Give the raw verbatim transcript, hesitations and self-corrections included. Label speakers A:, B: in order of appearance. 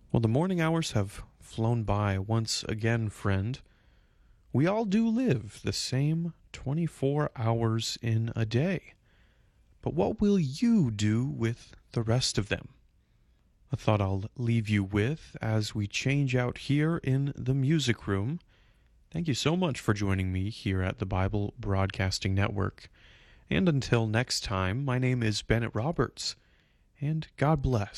A: Well, the morning hours have flown by once again, friend. We all do live the same twenty-four hours in a day. But what will you do with the rest of them? A thought I'll leave you with as we change out here in the music room. Thank you so much for joining me here at the Bible Broadcasting Network. And until next time, my name is Bennett Roberts, and God bless.